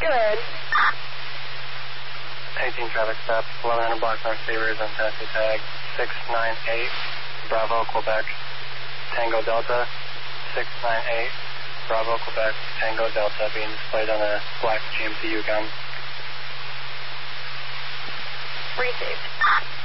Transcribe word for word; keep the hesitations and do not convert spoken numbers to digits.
Good. eighteen traffic stop, eleven hundred block North Beavers on Tennessee tag six nine eight, Bravo, Quebec, Tango Delta, six nine eight, Bravo, Quebec, Tango Delta, being displayed on a black G M C Yukon. Received.